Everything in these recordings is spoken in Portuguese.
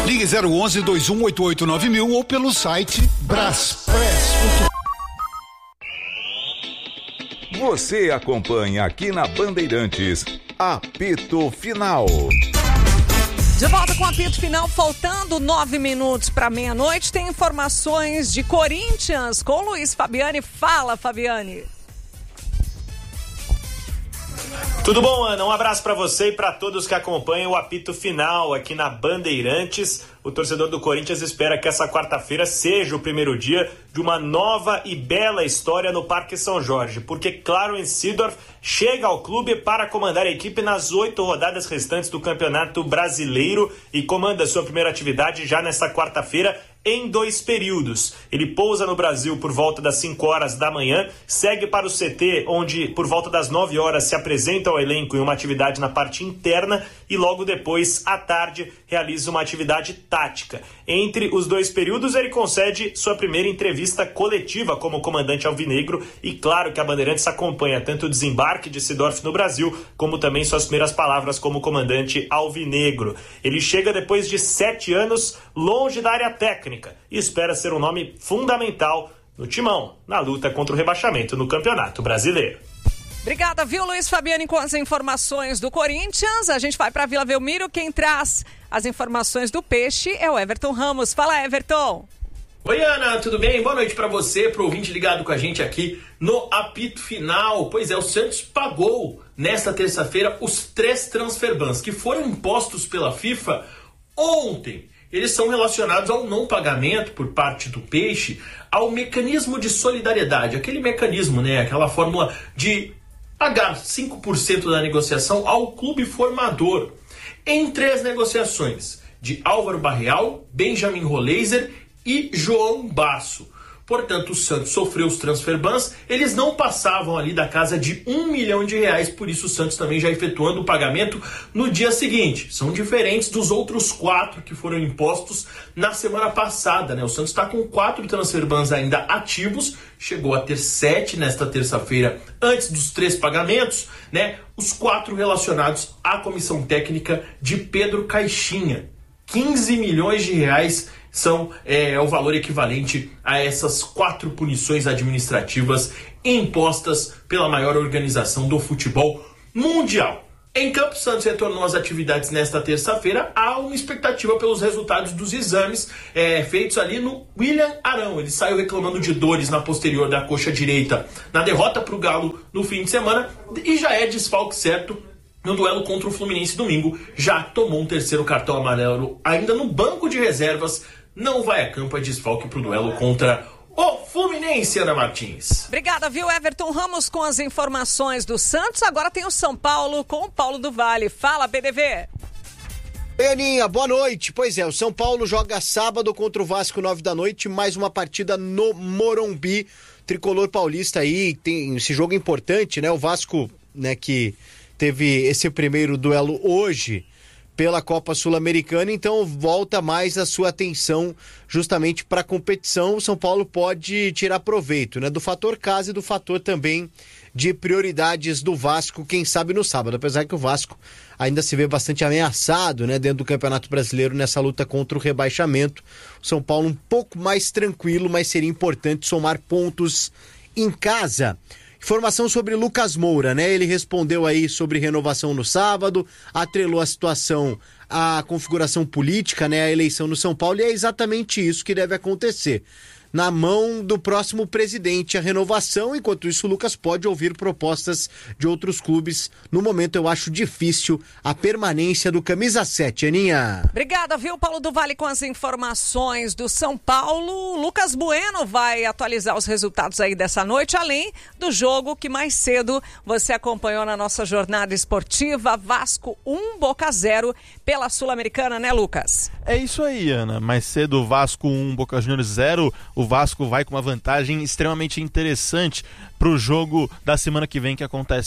Ligue 011-2188-9000 ou pelo site braspress.com. Você acompanha aqui na Bandeirantes, Apito Final. De volta com o apito final, faltando 9 minutos para meia-noite, tem informações de Corinthians com Luiz Fabiani. Fala, Fabiani. Tudo bom, Ana? Um abraço para você e para todos que acompanham o apito final aqui na Bandeirantes. O torcedor do Corinthians espera que essa quarta-feira seja o primeiro dia de uma nova e bela história no Parque São Jorge, porque Clarence Seedorf chega ao clube para comandar a equipe nas 8 rodadas restantes do Campeonato Brasileiro e comanda sua primeira atividade já nesta quarta-feira em 2 períodos. Ele pousa no Brasil por volta das 5 horas da manhã, segue para o CT, onde por volta das 9 horas se apresenta ao elenco em uma atividade na parte interna e logo depois, à tarde, realiza uma atividade tática. Entre os 2 períodos, ele concede sua primeira entrevista coletiva como comandante alvinegro e claro que a Bandeirantes acompanha tanto o desembarque de Seedorf no Brasil, como também suas primeiras palavras como comandante alvinegro. Ele chega depois de 7 anos longe da área técnica e espera ser um nome fundamental no timão, na luta contra o rebaixamento no Campeonato Brasileiro. Obrigada, viu, Luiz Fabiani, com as informações do Corinthians. A gente vai para Vila Belmiro. Quem traz as informações do Peixe é o Everton Ramos. Fala, Everton. Oi, Ana, tudo bem? Boa noite para você, pro ouvinte ligado com a gente aqui no apito final. Pois é, o Santos pagou nesta terça-feira os 3 transfer bans que foram impostos pela FIFA ontem. Eles são relacionados ao não pagamento por parte do Peixe ao mecanismo de solidariedade, aquele mecanismo, né, aquela fórmula de pagar 5% da negociação ao clube formador em 3 negociações de Álvaro Barreal, Benjamin Roleiser e João Basso. Portanto, o Santos sofreu os transfer bans, eles não passavam ali da casa de R$1 milhão, por isso o Santos também já efetuando o pagamento no dia seguinte. São diferentes dos outros 4 que foram impostos na semana passada, né? O Santos está com 4 transfer bans ainda ativos, chegou a ter 7 nesta terça-feira, antes dos 3 pagamentos, né? Os 4 relacionados à comissão técnica de Pedro Caixinha. R$15 milhões são o valor equivalente a essas 4 punições administrativas impostas pela maior organização do futebol mundial. Em campo, Santos retornou às atividades nesta terça-feira. Há uma expectativa pelos resultados dos exames feitos ali no William Arão. Ele saiu reclamando de dores na posterior da coxa direita na derrota para o Galo no fim de semana e já é desfalque certo no duelo contra o Fluminense domingo. Já tomou um 3º cartão amarelo ainda no banco de reservas. Não vai a campo, é desfalque para o duelo contra o Fluminense, Ana Martins. Obrigada, viu, Everton Ramos, com as informações do Santos. Agora tem o São Paulo com o Paulo do Vale. Fala, PDV. Oi, Aninha, boa noite. Pois é, o São Paulo joga sábado contra o Vasco, 9 da noite, mais uma partida no Morumbi. Tricolor paulista aí, tem esse jogo importante, né? O Vasco, né, que teve esse primeiro duelo hoje pela Copa Sul-Americana, então volta mais a sua atenção justamente para a competição. O São Paulo pode tirar proveito, né, do fator casa e do fator também de prioridades do Vasco, quem sabe no sábado, apesar que o Vasco ainda se vê bastante ameaçado, né, dentro do Campeonato Brasileiro nessa luta contra o rebaixamento. O São Paulo um pouco mais tranquilo, mas seria importante somar pontos em casa. Informação sobre Lucas Moura, né? Ele respondeu aí sobre renovação no sábado, atrelou a situação à configuração política, né? A eleição no São Paulo, e é exatamente isso que deve acontecer. Na mão do próximo presidente a renovação, enquanto isso o Lucas pode ouvir propostas de outros clubes. No momento eu acho difícil a permanência do camisa 7, Aninha. Obrigada, viu, Paulo do Vale, com as informações do São Paulo. Lucas Bueno vai atualizar os resultados aí dessa noite, além do jogo que mais cedo você acompanhou na nossa jornada esportiva, Vasco 1, Boca 0 pela Sul-Americana, né, Lucas? É isso aí, Ana. Mais cedo, Vasco 1, Boca Juniors 0. O Vasco vai com uma vantagem extremamente interessante para o jogo da semana que vem, que acontece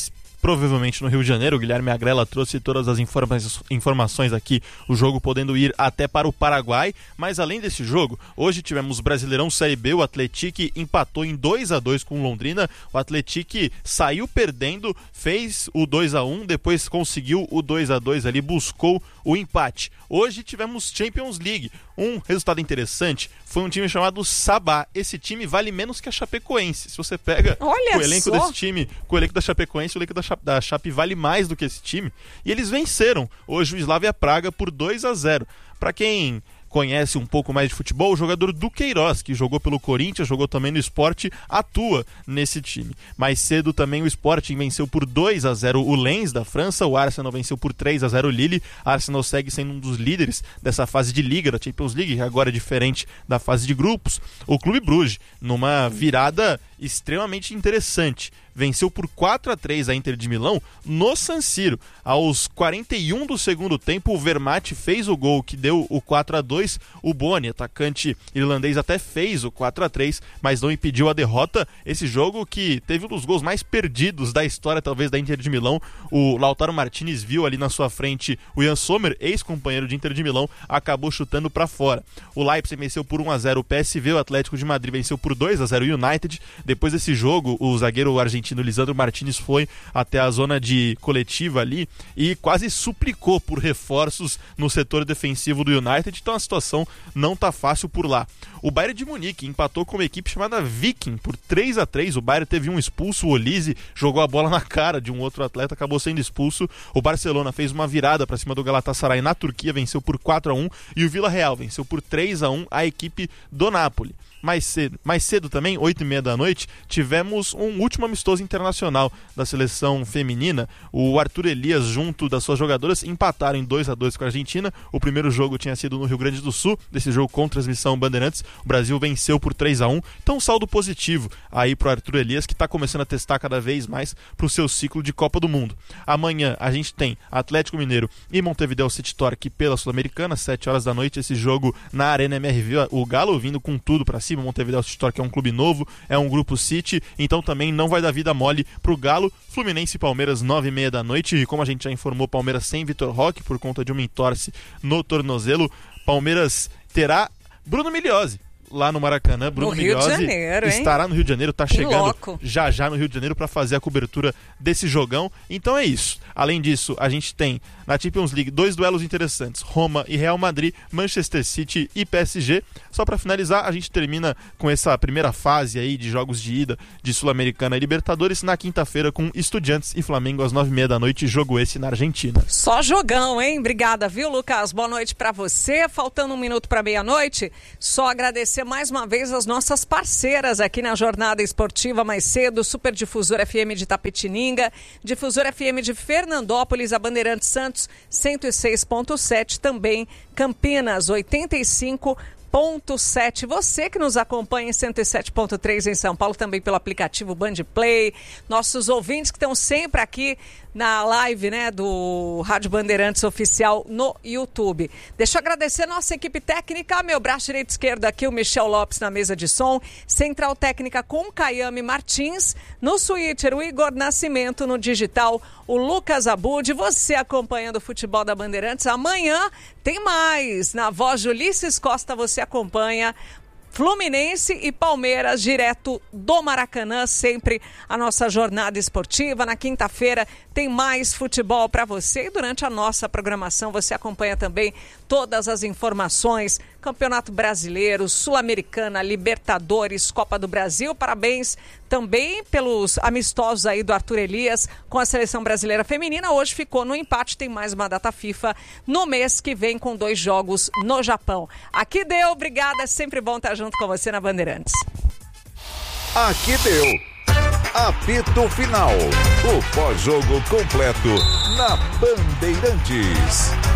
provavelmente no Rio de Janeiro. O Guilherme Agrela trouxe todas as informações aqui, o jogo podendo ir até para o Paraguai. Mas além desse jogo, hoje tivemos Brasileirão Série B, o Atlético empatou em 2-2 com o Londrina. O Atlético saiu perdendo, fez o 2-1, depois conseguiu o 2-2 ali, buscou o empate. Hoje tivemos Champions League. Um resultado interessante foi um time chamado Sabá. Esse time vale menos que a Chapecoense. Se você pega o elenco desse time, com o elenco da Chapecoense, o elenco da Chape vale mais do que esse time. E eles venceram hoje o Slavia Praga por 2-0. Para quem conhece um pouco mais de futebol, o jogador Duqueiroz, que jogou pelo Corinthians, jogou também no Sport, atua nesse time. Mais cedo também o Sporting venceu por 2-0 o Lens da França, o Arsenal venceu por 3-0 o Lille. Arsenal segue sendo um dos líderes dessa fase de Liga da Champions League, que agora é diferente da fase de grupos. O Clube Bruges, numa virada extremamente interessante, venceu por 4-3 a Inter de Milão no San Siro. Aos 41 do segundo tempo, o Vermaat fez o gol que deu o 4-2. O Boni, atacante irlandês, até fez o 4-3, mas não impediu a derrota. Esse jogo que teve um dos gols mais perdidos da história, talvez, da Inter de Milão. O Lautaro Martinez viu ali na sua frente o Jan Sommer, ex-companheiro de Inter de Milão, acabou chutando para fora. O Leipzig venceu por 1-0 o PSV, o Atlético de Madrid venceu por 2-0 o United. Depois desse jogo, o zagueiro argentino Lisandro Martinez foi até a zona de coletiva ali e quase suplicou por reforços no setor defensivo do United, então a situação não tá fácil por lá. O Bayern de Munique empatou com uma equipe chamada Viking por 3-3. O Bayern teve um expulso, o Olise jogou a bola na cara de um outro atleta, acabou sendo expulso. O Barcelona fez uma virada para cima do Galatasaray na Turquia, venceu por 4-1, e o Villarreal venceu por 3-1 a equipe do Napoli. Mais cedo também, 8h30 da noite, tivemos um último amistoso internacional da seleção feminina. O Arthur Elias, junto das suas jogadoras, empataram em 2-2 com a Argentina. O primeiro jogo tinha sido no Rio Grande do Sul, desse jogo com transmissão Bandeirantes. O Brasil venceu por 3-1. Então, um saldo positivo aí pro Arthur Elias, que está começando a testar cada vez mais pro seu ciclo de Copa do Mundo. Amanhã a gente tem Atlético Mineiro e Montevideo City Torque pela Sul-Americana, 7 horas da noite, esse jogo na Arena MRV. O Galo vindo com tudo para cima. O Montevideo City Torque é um clube novo, é um grupo City, então também não vai dar vida mole pro Galo. Fluminense e Palmeiras, 9h30 da noite, e como a gente já informou, Palmeiras sem Vitor Roque por conta de uma entorse no tornozelo. Palmeiras terá Bruno Migliozzi lá no Maracanã. Bruno Migliozzi estará no Rio de Janeiro, está chegando já no Rio de Janeiro para fazer a cobertura desse jogão. Então é isso. Além disso, a gente tem na Champions League 2 duelos interessantes: Roma e Real Madrid, Manchester City e PSG. Só para finalizar, a gente termina com essa primeira fase aí de jogos de ida de Sul-Americana e Libertadores na quinta-feira com Estudiantes e Flamengo às 9h30 da noite, jogo esse na Argentina. Só jogão, hein? Obrigada, viu, Lucas? Boa noite para você. Faltando 1 minuto para meia-noite, só agradecer mais uma vez as nossas parceiras aqui na Jornada Esportiva mais cedo: Super Difusora FM de Tapetininga, Difusora FM de Fernandópolis, a Bandeirantes Santos 106.7, também Campinas 85.7. Você que nos acompanha em 107.3 em São Paulo, também pelo aplicativo Band Play. Nossos ouvintes que estão sempre aqui na live, né, do Rádio Bandeirantes Oficial no YouTube. Deixa eu agradecer a nossa equipe técnica, meu braço direito e esquerdo aqui, o Michel Lopes na mesa de som, Central Técnica com Caiame Martins, no switcher o Igor Nascimento, no digital o Lucas Abud. Você acompanhando o futebol da Bandeirantes. Amanhã tem mais. Na voz de Ulisses Costa você acompanha Fluminense e Palmeiras, direto do Maracanã, sempre a nossa jornada esportiva. Na quinta-feira tem mais futebol para você, e durante a nossa programação você acompanha também todas as informações: Campeonato Brasileiro, Sul-Americana, Libertadores, Copa do Brasil. Parabéns também pelos amistosos aí do Arthur Elias com a Seleção Brasileira Feminina. Hoje ficou no empate, tem mais uma data FIFA no mês que vem com 2 jogos no Japão. Aqui deu, obrigada, é sempre bom estar junto com você na Bandeirantes. Aqui deu. Apito Final. O pós-jogo completo na Bandeirantes.